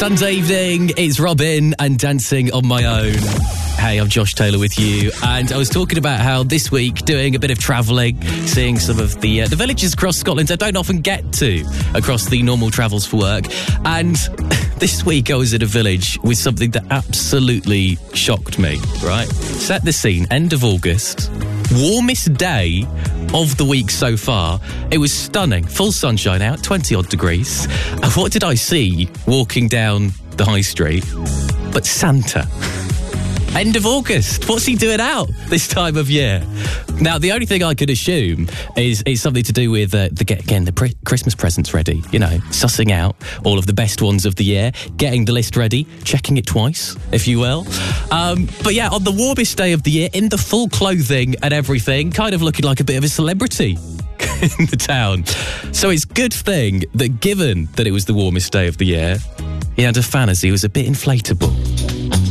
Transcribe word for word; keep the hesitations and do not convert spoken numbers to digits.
Sunday evening, it's Robin and Dancing on My Own. Hey, I'm Josh Taylor with you, and I was talking about how this week, doing a bit of travelling, seeing some of the uh, the villages across Scotland I don't often get to across the normal travels for work, and this week I was in a village with something that absolutely shocked me, right? Set the scene, end of August, warmest day of the week so far. It was stunning, full sunshine out, twenty odd degrees. And what did I see walking down the high street? But Santa. End of August. What's he doing out this time of year? Now, the only thing I could assume is, is something to do with uh, the getting the pre- Christmas presents ready. You know, sussing out all of the best ones of the year, getting the list ready, checking it twice, if you will. Um, but yeah, on the warmest day of the year, in the full clothing and everything, kind of looking like a bit of a celebrity in the town. So it's a good thing that given that it was the warmest day of the year, he had a fantasy. He was a bit inflatable.